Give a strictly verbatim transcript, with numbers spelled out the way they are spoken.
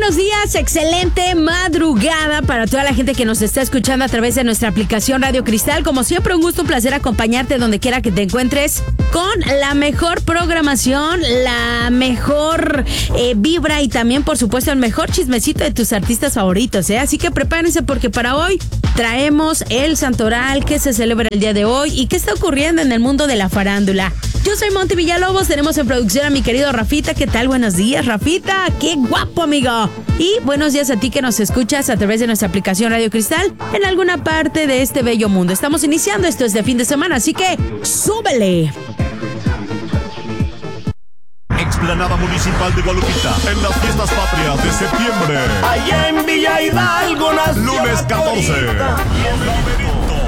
buenos días, excelente madrugada para toda la gente que nos está escuchando a través de nuestra aplicación Radio Cristal. Como siempre, un gusto, un placer acompañarte donde quiera que te encuentres con la mejor programación, la mejor eh, vibra y también, por supuesto, el mejor chismecito de tus artistas favoritos, ¿eh? Así que prepárense porque para hoy traemos el santoral que se celebra el día de hoy y qué está ocurriendo en el mundo de la farándula. Yo soy Monty Villalobos, tenemos en producción a mi querido Rafita. ¿Qué tal? Buenos días, Rafita. ¡Qué guapo, amigo! Y buenos días a ti que nos escuchas a través de nuestra aplicación Radio Cristal en alguna parte de este bello mundo. Estamos iniciando esto desde fin de semana, así que ¡súbele! Explanada Municipal de Guadalupita, en las fiestas patrias de septiembre. Allá en Villa Hidalgo nació Lunes catorce.